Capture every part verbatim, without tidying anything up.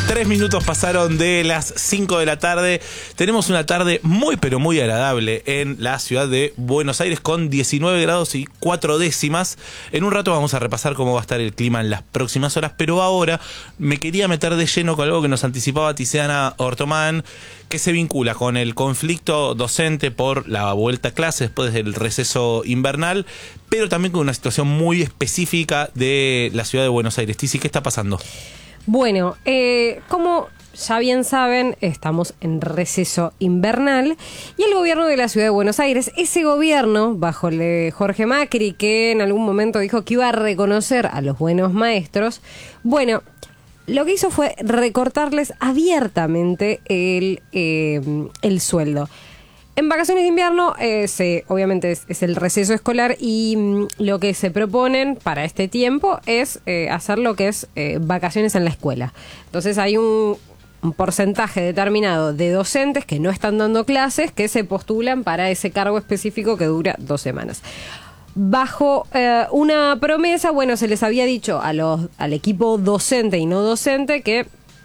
Tres minutos pasaron de las cinco de la tarde. Tenemos una tarde muy pero muy agradable en la ciudad de Buenos Aires con diecinueve grados y cuatro décimas. En un rato vamos a repasar cómo va a estar el clima en las próximas horas, pero ahora me quería meter de lleno con algo que nos anticipaba Tiziana Ortomán, que se vincula con el conflicto docente por la vuelta a clase después del receso invernal, pero también con una situación muy específica de la ciudad de Buenos Aires. Tizi, ¿qué está pasando? Bueno, eh, como ya bien saben, estamos en receso invernal y el gobierno de la ciudad de Buenos Aires, ese gobierno bajo el de Jorge Macri, que en algún momento dijo que iba a reconocer a los buenos maestros, bueno, lo que hizo fue recortarles abiertamente el, eh, el sueldo. En vacaciones de invierno, eh, se, obviamente es, es el receso escolar y mm, lo que se proponen para este tiempo es eh, hacer lo que es eh, vacaciones en la escuela. Entonces hay un, un porcentaje determinado de docentes que no están dando clases que se postulan para ese cargo específico que dura dos semanas. Bajo eh, una promesa, bueno, se les había dicho a los, al equipo docente y no docente que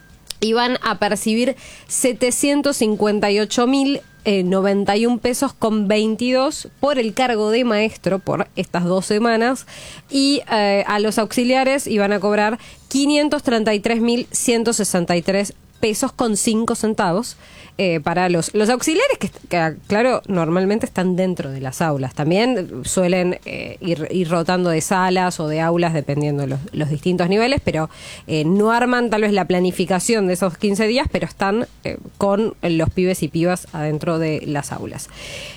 iban a percibir setecientos cincuenta y ocho mil noventa y un pesos con veintidós por el cargo de maestro por estas dos semanas y eh, a los auxiliares iban a cobrar quinientos treinta y tres mil ciento sesenta y tres pesos con cinco centavos eh, para los, los auxiliares que, que, claro, normalmente están dentro de las aulas. También suelen eh, ir, ir rotando de salas o de aulas dependiendo de los, los distintos niveles, pero eh, no arman tal vez la planificación de esos quince días, pero están eh, con los pibes y pibas adentro de las aulas.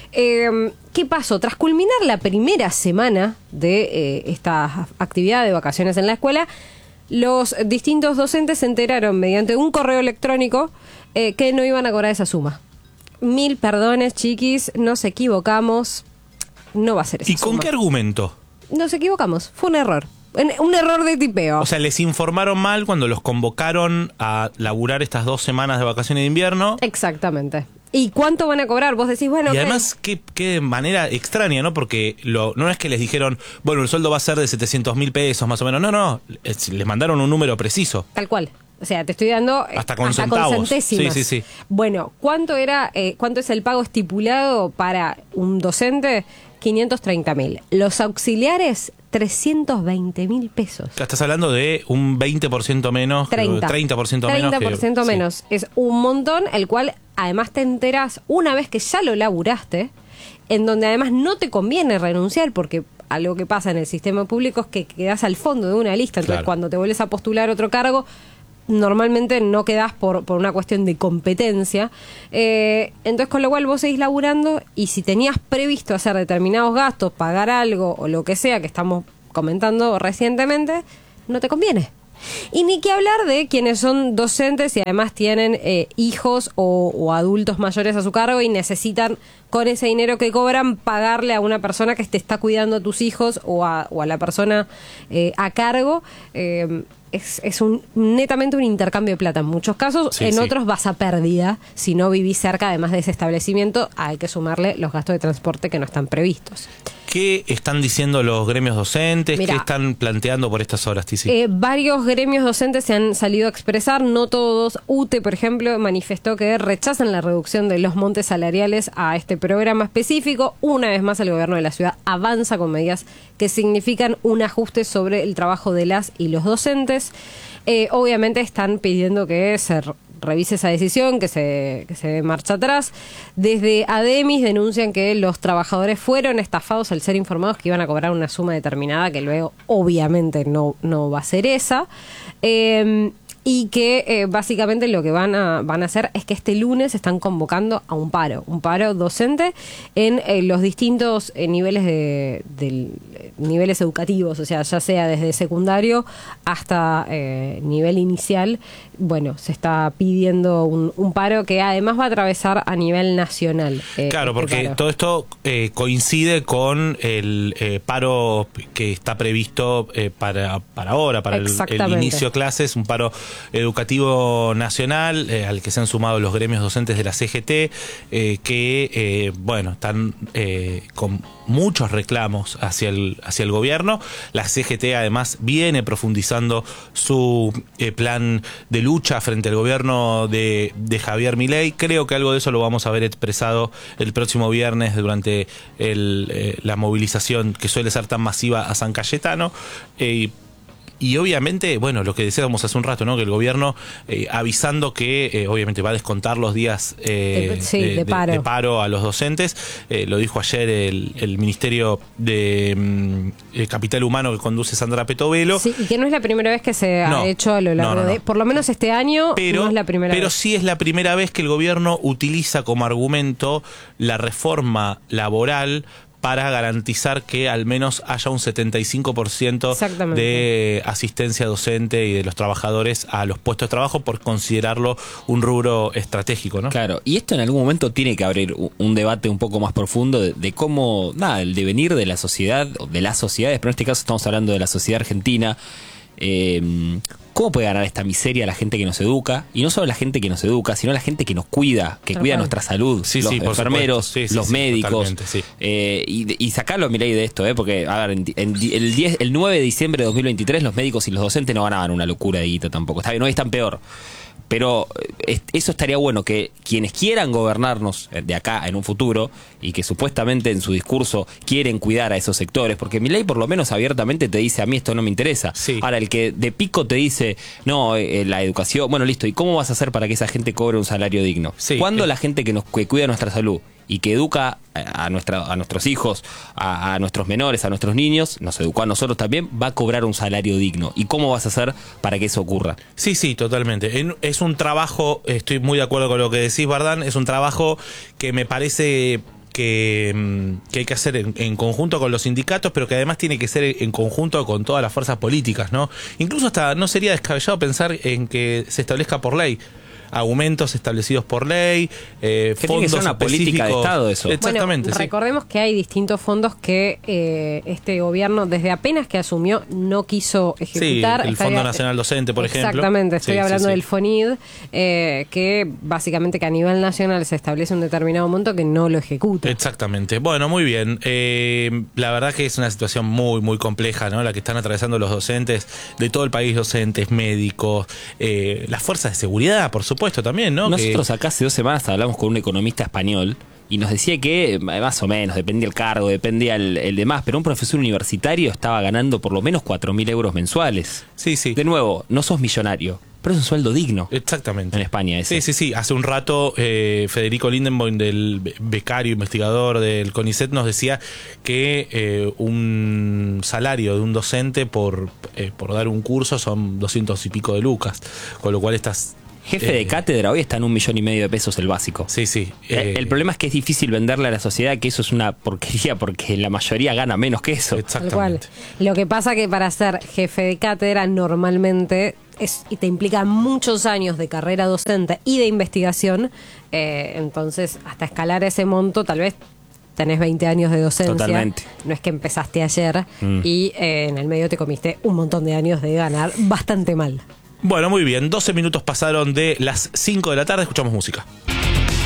Eh, ¿Qué pasó? Tras culminar la primera semana de eh, esta actividad de vacaciones en la escuela, los distintos docentes se enteraron mediante un correo electrónico eh, que no iban a cobrar esa suma. Mil perdones, chiquis, nos equivocamos, no va a ser esa ¿Y con suma. qué argumento? Nos equivocamos, fue un error. Un error de tipeo. O sea, les informaron mal cuando los convocaron a laburar estas dos semanas de vacaciones de invierno. Exactamente. ¿Y cuánto van a cobrar? Vos decís, bueno... Y además, qué, qué manera extraña, ¿no? Porque lo, no es que les dijeron, bueno, el sueldo va a ser de setecientos mil pesos más o menos. No, no, es, les mandaron un número preciso. Tal cual. O sea, te estoy dando... Hasta con hasta centavos. Con centésimas. Sí, sí, sí. Bueno, ¿cuánto era, eh, cuánto es el pago estipulado para un docente? quinientos treinta mil. Los auxiliares, trescientos veinte mil pesos. Estás hablando de un veinte por ciento menos. treinta. treinta por ciento menos. treinta por ciento que, menos. Sí. Es un montón, el cual además te enteras una vez que ya lo laburaste, en donde además no te conviene renunciar porque... Algo que pasa en el sistema público es que quedás al fondo de una lista. Entonces, claro, cuando te vuelves a postular otro cargo, normalmente no quedás por, por una cuestión de competencia. Eh, entonces, con lo cual vos seguís laburando y si tenías previsto hacer determinados gastos, pagar algo o lo que sea que estamos comentando recientemente, no te conviene. Y ni que hablar de quienes son docentes y además tienen eh, hijos o, o adultos mayores a su cargo y necesitan con ese dinero que cobran pagarle a una persona que te está cuidando a tus hijos o a, o a la persona eh, a cargo. Eh, es, es un netamente un intercambio de plata en muchos casos, sí, en sí. otros vas a pérdida si no vivís cerca además de ese establecimiento. Hay que sumarle los gastos de transporte que no están previstos. ¿Qué están diciendo los gremios docentes? Mirá, ¿qué están planteando por estas horas, Tizi? Eh, varios gremios docentes se han salido a expresar, no todos. U T E, por ejemplo, manifestó que rechazan la reducción de los montes salariales a este programa específico. Una vez más, el gobierno de la ciudad avanza con medidas que significan un ajuste sobre el trabajo de las y los docentes. Eh, obviamente están pidiendo que se revise esa decisión, que se, que se dé marcha atrás. Desde ADEMIS denuncian que los trabajadores fueron estafados al ser informados que iban a cobrar una suma determinada, que luego obviamente no, no va a ser esa. Eh, y que eh, básicamente lo que van a, van a hacer es que este lunes están convocando a un paro, un paro docente en eh, los distintos eh, niveles de, de niveles educativos, o sea, ya sea desde secundario hasta eh, nivel inicial. Bueno, se está pidiendo un, un paro que además va a atravesar a nivel nacional. Eh, claro, este porque paro. todo esto eh, coincide con el eh, paro que está previsto eh, para, para ahora, para el, el inicio de clases, un paro Educativo Nacional, eh, al que se han sumado los gremios docentes de la C G T, eh, que, eh, bueno, están eh, con muchos reclamos hacia el, hacia el gobierno. La C G T además viene profundizando su eh, plan de lucha frente al gobierno de, de Javier Milei. Creo que algo de eso lo vamos a ver expresado el próximo viernes durante el, eh, la movilización que suele ser tan masiva a San Cayetano. Eh, Y obviamente, bueno, lo que decíamos hace un rato, ¿no? Que el gobierno eh, avisando que eh, obviamente va a descontar los días eh, de, sí, de, de, paro. de, de paro a los docentes. Eh, lo dijo ayer el, el Ministerio de mm, Capital Humano que conduce Sandra Petovelo. Sí, y que no es la primera vez que se no, ha hecho a lo largo no, no, no. de... Por lo menos este año pero, no es la primera pero vez. sí es la primera vez que el gobierno utiliza como argumento la reforma laboral para garantizar que al menos haya un setenta y cinco por ciento de asistencia docente y de los trabajadores a los puestos de trabajo por considerarlo un rubro estratégico, ¿no? Claro, y esto en algún momento tiene que abrir un debate un poco más profundo de, de cómo, nada, el devenir de la sociedad, de las sociedades, pero en este caso estamos hablando de la sociedad argentina. Eh, ¿Cómo puede ganar esta miseria la gente que nos educa? Y no solo la gente que nos educa, sino la gente que nos cuida, que Total. cuida nuestra salud, sí, los sí, enfermeros, sí, sí, los sí, médicos. sí. Eh, y, y sacarlo a Milei de esto, ¿eh? Porque, a ver, en, en, el, diez, el nueve de diciembre de dos mil veintitrés los médicos y los docentes no ganaban una locura de guita tampoco. Está bien, no es tan peor. Pero eso estaría bueno, que quienes quieran gobernarnos de acá en un futuro y que supuestamente en su discurso quieren cuidar a esos sectores, porque Milei por lo menos abiertamente te dice, a mí esto no me interesa. Sí. Ahora, el que de pico te dice, no, eh, la educación, bueno, listo, ¿y cómo vas a hacer para que esa gente cobre un salario digno? Sí, ¿Cuándo eh. la gente que nos que cuida nuestra salud y que educa a, nuestra, a nuestros hijos, a, a nuestros menores, a nuestros niños, nos educó a nosotros también, va a cobrar un salario digno? ¿Y cómo vas a hacer para que eso ocurra? Sí, sí, totalmente. En, es un trabajo, estoy muy de acuerdo con lo que decís, Bardán, es un trabajo que me parece que, que hay que hacer en, en conjunto con los sindicatos, pero que además tiene que ser en conjunto con todas las fuerzas políticas, ¿no? Incluso hasta no sería descabellado pensar en que se establezca por ley aumentos establecidos por ley, eh, que fondos tiene que ser una política de Estado eso. Exactamente. Bueno, sí. Recordemos que hay distintos fondos que eh, este gobierno, desde apenas que asumió, no quiso ejecutar. Sí, el Estaría, Fondo Nacional Docente, por ejemplo. Exactamente, estoy sí, hablando sí, sí. del FONID, eh, que básicamente que a nivel nacional se establece un determinado monto que no lo ejecuta. Exactamente. Bueno, muy bien. Eh, la verdad que es una situación muy, muy compleja, ¿no? La que están atravesando los docentes de todo el país, docentes, médicos, eh, las fuerzas de seguridad, por supuesto. Puesto también, ¿no? Nosotros que... acá hace dos semanas hablamos con un economista español y nos decía que más o menos dependía el cargo, dependía el, el demás, pero un profesor universitario estaba ganando por lo menos cuatro mil euros mensuales. Sí, sí. De nuevo, no sos millonario, pero es un sueldo digno. Exactamente. En España ese. Sí, sí, sí. Hace un rato eh, Federico Lindenboim, del becario investigador del CONICET, nos decía que eh, un salario de un docente por, eh, por dar un curso son doscientos y pico de lucas, con lo cual estás... Jefe de cátedra hoy está en un millón y medio de pesos el básico. Sí, sí. Eh, el problema es que es difícil venderle a la sociedad que eso es una porquería porque la mayoría gana menos que eso. Tal cual. Lo que pasa que para ser jefe de cátedra normalmente es, y te implica muchos años de carrera docente y de investigación, eh, entonces hasta escalar ese monto tal vez tenés veinte años de docencia. Totalmente. No es que empezaste ayer mm. y eh, en el medio te comiste un montón de años de ganar bastante mal. Bueno, muy bien. doce minutos pasaron de las cinco de la tarde. Escuchamos música.